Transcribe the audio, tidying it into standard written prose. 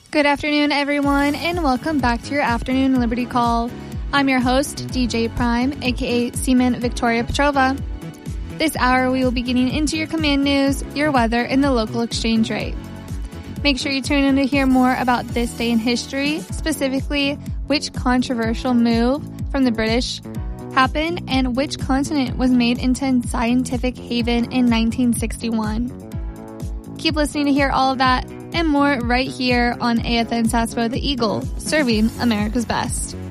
Good afternoon, everyone, and welcome back to your Afternoon Liberty Call. I'm your host, DJ Prime, aka Seaman Victoria Petrova. This hour, we will be getting into your command news, your weather, and the local exchange rate. Make sure you tune in to hear more about this day in history, specifically which controversial move from the British happened and which continent was made into a scientific haven in 1961. Keep listening to hear all of that and more right here on AFN Satsbo the Eagle, serving America's best.